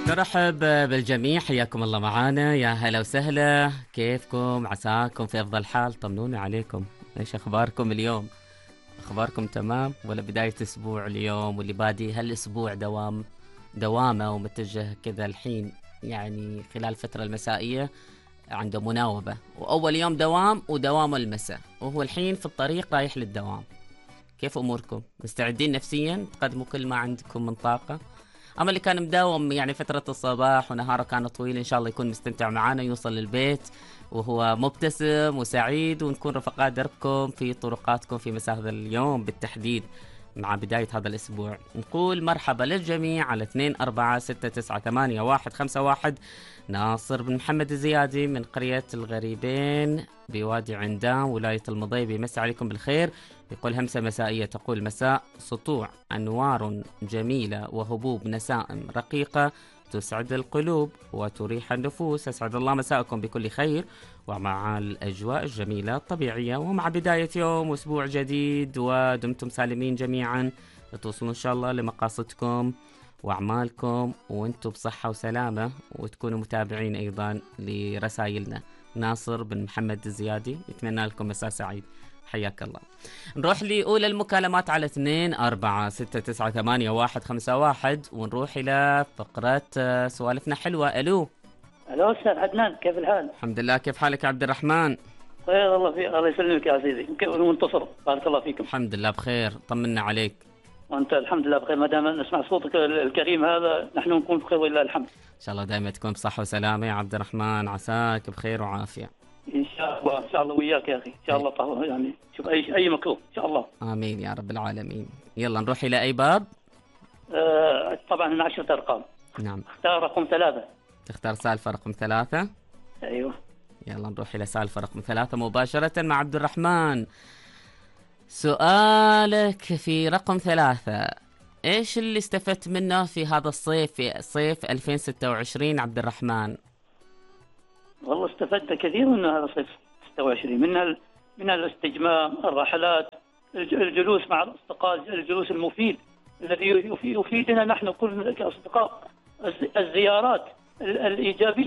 نرحب بالجميع، حياكم الله معانا، يا هلا وسهلا. كيفكم؟ عساكم في أفضل حال. طمنوني عليكم، إيش أخباركم اليوم؟ أخباركم تمام ولا بداية أسبوع اليوم واللي بادي هالأسبوع دوامة ومتجه كذا الحين، يعني خلال الفترة المسائية عنده مناوبة، وأول يوم دوام ودوام المساء، وهو الحين في الطريق رايح للدوام. كيف أموركم؟ مستعدين نفسيا تقدموا كل ما عندكم من طاقة؟ أما اللي كان مداوم يعني فترة الصباح ونهاره كان طويل، إن شاء الله يكون مستمتع معانا، يوصل للبيت وهو مبتسم وسعيد، ونكون رفقاء دربكم في طرقاتكم في مساء هذا اليوم بالتحديد مع بداية هذا الأسبوع. نقول مرحبا للجميع على 24698151. ناصر بن محمد الزيادي من قرية الغريبين بوادي عندان ولاية المضيبي، مسا عليكم بالخير. يقول همسة مسائية تقول: مساء سطوع أنوار جميلة وهبوب نسائم رقيقة تسعد القلوب وتريح النفوس. أسعد الله مساءكم بكل خير ومع الأجواء الجميلة الطبيعية، ومع بداية يوم وأسبوع جديد، ودمتم سالمين جميعا، توصلوا إن شاء الله لمقاصدكم وأعمالكم وأنتم بصحة وسلامة، وتكونوا متابعين أيضا لرسائلنا. ناصر بن محمد الزيادي يتمنى لكم مساء سعيد، حياك الله. نروح لأولى المكالمات على 24698151، ونروح إلى فقرة سوالفنا حلوة. ألو أستاذ عدنان، كيف الحال؟ الحمد لله، كيف حالك عبد الرحمن؟ خير الله فيك، الله يسلمك يا عزيزي، كيف المنتصر؟ بارك الله فيكم. الحمد لله بخير، طمنا عليك. وأنت الحمد لله بخير، ما دام نسمع صوتك الكريم هذا نحن نكون بخير ولله الحمد. إن شاء الله دائما تكون بصحة وسلامة يا عبد الرحمن، عساك بخير وعافية إن شاء الله. إن شاء الله وياك يا أخي، إن شاء الله طهور، يعني شوف أي مكروه إن شاء الله. آمين يا رب العالمين. يلا نروح إلى أي باب؟ طبعا من 10 أرقام. نعم. اختار رقم 3. تختار سالفة رقم 3. أيوه. يلا نروح إلى سالفة رقم 3 مباشرة مع عبد الرحمن. سؤالك في رقم 3: إيش اللي استفدت منه في هذا الصيف، في صيف 2026 عبد الرحمن؟ والله استفدت كثير من هذا الصيف 26، من الاستجمام، الرحلات، الجلوس مع الأصدقاء، الجلوس المفيد الذي يفيدنا نحن كل كأصدقاء، الزيارات الإيجابية،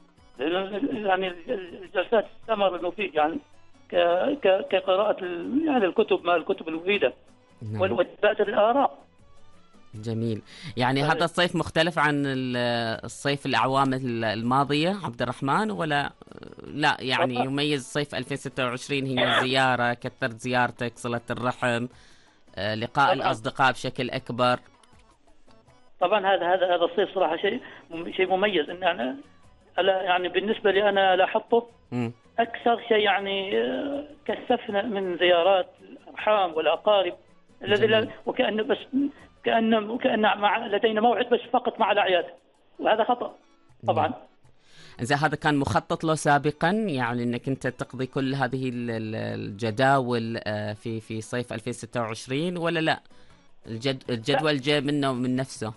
يعني الجلسات الثمر المفيد، يعني كقراءة يعني الكتب، مع الكتب المفيدة. نعم. وتبادل الآراء. جميل. يعني هذا الصيف مختلف عن الصيف الأعوام الماضية عبد الرحمن، ولا لا؟ يعني يميز صيف 2026 هي زيارة، كثرت زيارتك، صلة الرحم، لقاء الأصدقاء بشكل أكبر. طبعا هذا الصيف صراحة شيء مميز، إن أنا يعني بالنسبة لي أنا لاحظته أكثر شيء، يعني كثفنا من زيارات الأرحام والأقارب الذي وكأن لدينا موعد بس فقط مع الأعياد، وهذا خطأ طبعا. إذا هذا كان مخطط له سابقا، يعني أنك أنت تقضي كل هذه الجداول في صيف 2026، ولا لا الجدول جاء منه من نفسه؟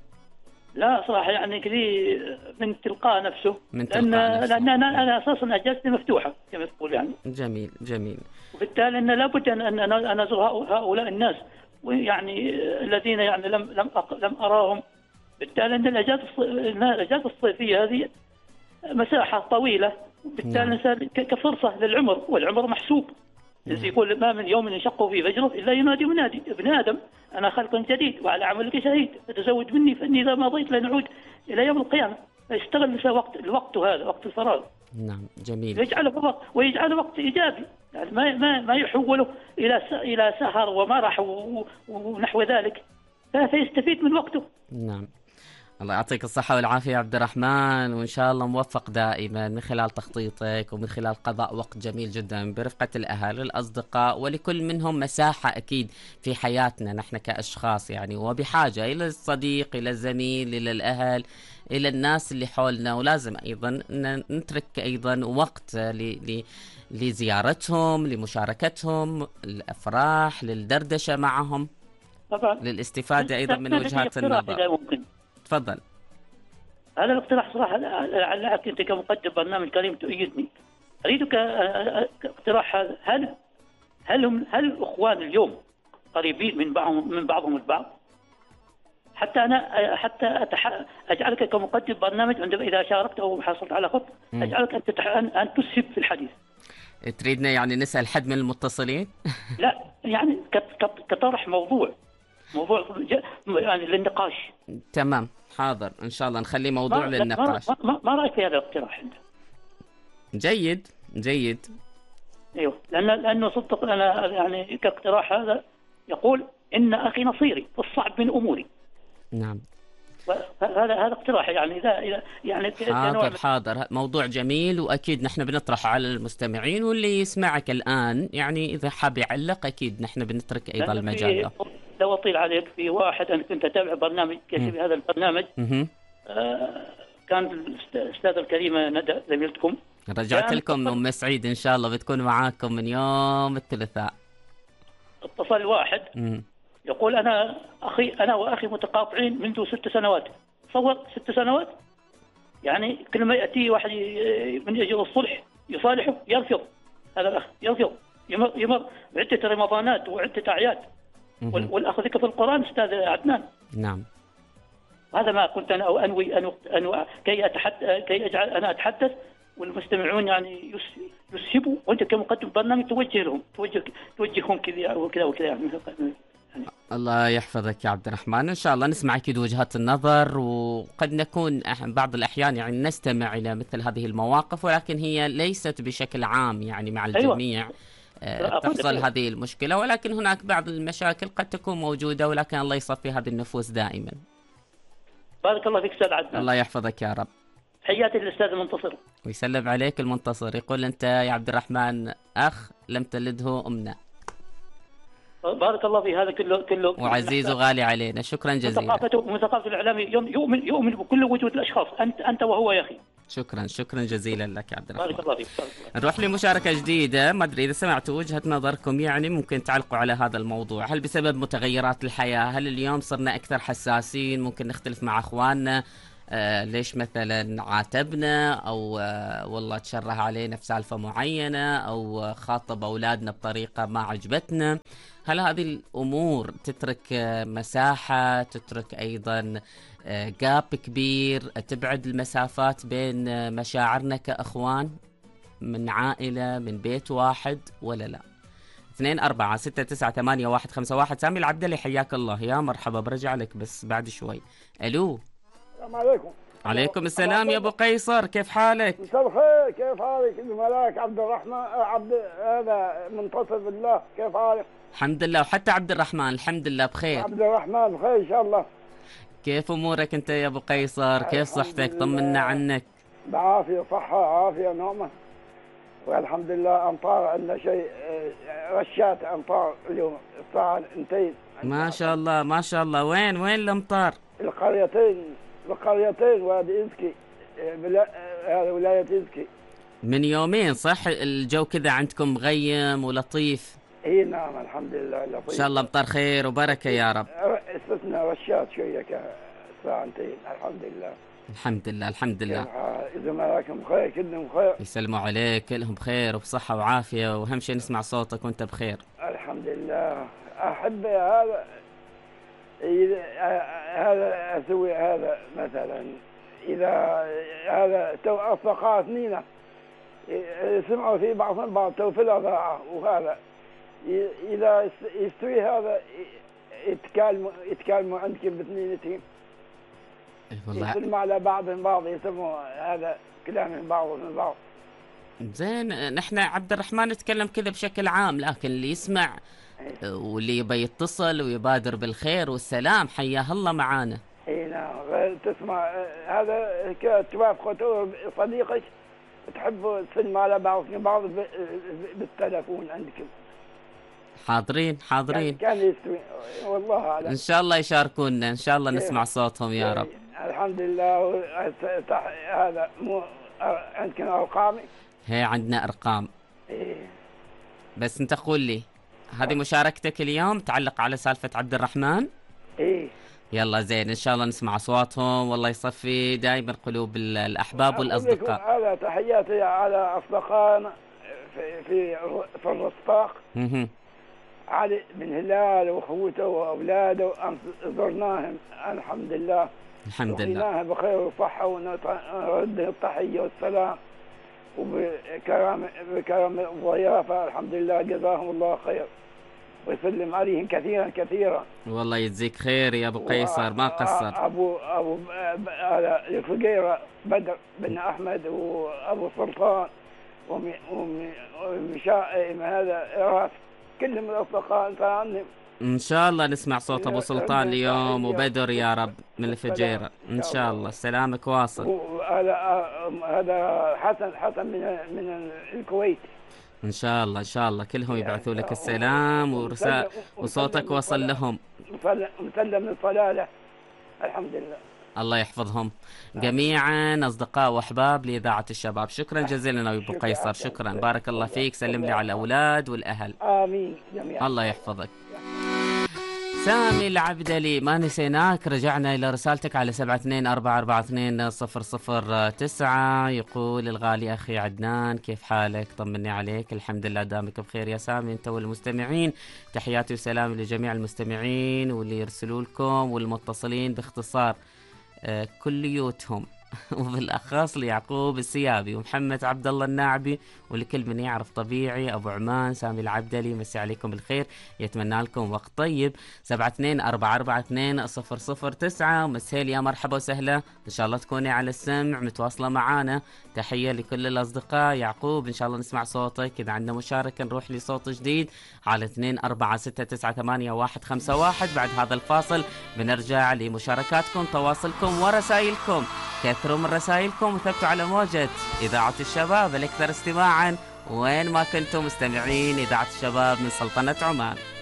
لا صراحة، يعني كذي من تلقاء نفسه، لأن أنا أساسا أجازتي مفتوحة كما تقول يعني. جميل جميل. وبالتالي أن لابد أن أزور هؤلاء الناس، ويعني الذين يعني لم أراهم. بالتالي أن الأجازة الصيفية هذه مساحة طويلة، بالتالي كفرصة للعمر، والعمر محسوب. يقول: ما من يوم ينشق في فجره إلا ينادي منادي ابن آدم أنا خلق جديد وعلى عملك شهيد فتزود مني فإني إذا مضيت لنعود إلى يوم القيامة. فيستغل الوقت هذا، وقت الفراغ. نعم جميل. ويجعله وقت إيجابي، يعني ما يحوله إلى سهر ومرح ونحو ذلك، فيستفيد من وقته. نعم. الله يعطيك الصحة والعافية يا عبد الرحمن، وإن شاء الله موفق دائما من خلال تخطيطك ومن خلال قضاء وقت جميل جدا برفقة الأهل الأصدقاء، ولكل منهم مساحة أكيد في حياتنا نحن كأشخاص، يعني وبحاجة إلى الصديق، إلى الزميل، إلى الأهل، إلى الناس اللي حولنا، ولازم أيضا نترك أيضا وقت لزيارتهم، لمشاركتهم الأفراح، للدردشة معهم طبعا، للاستفادة أيضا من وجهات النظر. تفضل. هذا الاقتراح صراحة لعلك أنت كمقدم برنامج كريم تؤيدني. أريدك اقتراح هذا: هل الأخوان اليوم قريبين من بعضهم البعض؟ حتى اجعلك كمقدم برنامج عندما اذا شاركت او حصلت على خط، اجعلك ان تسهب في الحديث. تريدنا يعني نسأل حد من المتصلين؟ لا يعني كطرح موضوع يعني للنقاش. تمام، حاضر، ان شاء الله نخلي موضوع للنقاش. ما رايك في هذا الاقتراح انت؟ جيد جيد. ايوه، لانه صدق انا يعني كاقتراح هذا يقول ان اخي نصيري والصعب من اموري. نعم. هذا اقتراح يعني اذا يعني حاضر، موضوع جميل، واكيد نحن بنطرحه على المستمعين، واللي يسمعك الان يعني اذا حاب يعلق اكيد نحن بنترك ايضا المجال له. لو اطيل عليك، في واحد انا كنت اتابع برنامج كشف هذا البرنامج، كان الاستاذه الكريمه ندى زميلتكم، رجعت لكم ام سعيد ان شاء الله بتكون معاكم من يوم الثلاثاء. اتصل واحد يقول انا واخي متقاطعين منذ 6 سنوات. تصور 6 سنوات، يعني كل ما ياتي واحد من اجل الصلح يصالحه يرفض. هذا الاخ يرفض، يمر بعده رمضانات وعده اعياد، والاخ ذكر في القران استاذ عدنان. نعم. هذا ما كنت انا انوي كي اجعل انا اتحدث والمستمعون يعني يسهبوا، وانت كمقدم برنامج توجههم كذا وكذا وكذا يعني. الله يحفظك يا عبد الرحمن، ان شاء الله نسمع اكيد وجهات النظر، وقد نكون بعض الاحيان يعني نستمع الى مثل هذه المواقف، ولكن هي ليست بشكل عام يعني مع الجميع. تحصل هذه المشكلة، ولكن هناك بعض المشاكل قد تكون موجودة، ولكن الله يصفي هذه النفوس دائما. بارك الله فيك استاذ عدنان. الله يحفظك يا رب. حياتي للاستاذ المنتصر. ويسلم عليك المنتصر، يقول انت يا عبد الرحمن اخ لم تلده امنا. بارك الله في هذا كله وعزيز وغالي علينا. شكرا جزيلا. من ثقافة الإعلام يؤمن بكل وجود الأشخاص، أنت وهو يا أخي. شكرا جزيلا لك يا عبد الرحمن. بارك الله فيك. نروح لمشاركة جديدة، ما أدري إذا سمعتوا وجهة نظركم، يعني ممكن تعلقوا على هذا الموضوع. هل بسبب متغيرات الحياة؟ هل اليوم صرنا أكثر حساسين؟ ممكن نختلف مع أخواننا. ليش مثلا عاتبنا أو والله تشره علينا في سالفة معينة، أو خاطب أولادنا بطريقة ما عجبتنا. هل هذه الأمور تترك مساحة، تترك أيضا جاب كبير، تبعد المسافات بين مشاعرنا كأخوان من عائلة من بيت واحد ولا لا؟ 24698151. سامي العبدلي حياك الله. يا مرحبا، برجع لك بس بعد شوي. ألو. السلام عليكم. عليكم السلام يا ابو قيصر، كيف حالك؟ مساء الخير، كيف حالك؟ الملاك عبد الرحمن هذا منتصر بالله، كيف حالك؟ الحمد لله، وحتى عبد الرحمن الحمد لله بخير. عبد الرحمن بخير ان شاء الله. كيف امورك انت يا ابو قيصر؟ كيف صحتك؟ طمنا عنك. بعافيه، صحه عافيه نعمه والحمد لله. امطار عندنا شيء، رشات امطار اليوم الساعه 2. ما شاء الله ما شاء الله. وين الامطار؟ القريتين وادي إزكي، هذا ولاية إزكي. من يومين صح الجو كذا عندكم مغيم ولطيف؟ اي نعم الحمد لله لطيف. ان شاء الله امطار خير وبركة يا رب. استثنى رشات شوية كساعة 2 الحمد لله. الحمد لله. زملائكم بخير، كلهم بخير. يسلموا عليك، كلهم بخير وبصحة وعافية، واهم شيء نسمع صوتك وانت بخير. الحمد لله. احب هذا أسوي هذا مثلا، إذا هذا أصدقاء اثنين سمعوا في بعض تو في الأضاعة، وهذا إذا يستوي هذا يتكلموا عندك باثنينتين، يسلموا على بعض يسموا هذا كلام من بعض. زين، نحن عبد الرحمن نتكلم كذا بشكل عام، لكن اللي يسمع واللي يبي يتصل ويبادر بالخير والسلام حياه الله معانا. اي نعم، تسمع هذا توافقوا صديقك تحبوا تسلموا على بعض بالتلفون عندكم. حاضرين كان يستوي والله أعلم. ان شاء الله يشاركونا، ان شاء الله نسمع صوتهم يا رب. الحمد لله. هذا مو عندكم ارقام؟ هي عندنا ارقام. ايه بس انت قول لي، هذه مشاركتك اليوم تعلق على سالفة عبد الرحمن؟ ايه. يلا زين، ان شاء الله نسمع اصواتهم، والله يصفي دائما قلوب الاحباب والاصدقاء. هذا تحياتي على اصدقائنا في الرستاق. علي بن هلال واخوته واولاده زرناهم الحمد لله. الحمد لله. لقيناها بخير وصحة ونرد التحية والسلام بكرم الضيافة الحمد لله، جزاهم الله خير ويسلم عليهم كثيرا كثيرا. والله يجزيك خير يا ابو قيصر، ما قصر. ابو الفقيرة بدر بن احمد وابو سلطان ومشائم هذا راس كلهم الاصدقاء انت عنهم. ان شاء الله نسمع صوت ابو سلطان اليوم وبدر يا رب من الفجيرة ان شاء الله. سلامك واصل. هذا حسن من الكويت. ان شاء الله ان شاء الله كلهم يبعثوا لك السلام ورسائل وصوتك وصل لهم. مسلم من صلاله الحمد لله. الله يحفظهم جميعا أصدقاء وأحباب لإذاعة الشباب. شكرا جزيلا يا أبو قيصر، شكرا، بارك الله فيك. سلم لي على الأولاد والأهل. آمين جميعا. الله يحفظك. سامي العبدلي ما نسيناك، رجعنا إلى رسالتك على 72442009. يقول الغالي أخي عدنان كيف حالك؟ طمني عليك. الحمد لله دامك بخير يا سامي أنت والمستمعين. تحياتي وسلامي لجميع المستمعين واللي يرسلوا لكم والمتصلين باختصار كليوتهم وبالأخص ليعقوب السيابي ومحمد عبد الله الناعبي ولكل من يعرف طبيعي. أبو عمان سامي العبدلي مسي عليكم بالخير، يتمنى لكم وقت طيب. 72442009 مسهل يا مرحبا وسهلا، إن شاء الله تكوني على السمع متواصلة معانا. تحية لكل الأصدقاء. يعقوب إن شاء الله نسمع صوتك. إذا عندنا مشاركة نروح لصوت جديد على 24699151. بعد هذا الفاصل بنرجع لمشاركاتكم تواصلكم ورسائلكم. كثروا من رسائلكم وثبتوا على موجة إذاعة الشباب الأكثر استماعا وين ما كنتم مستمعين إذاعة الشباب من سلطنة عمان.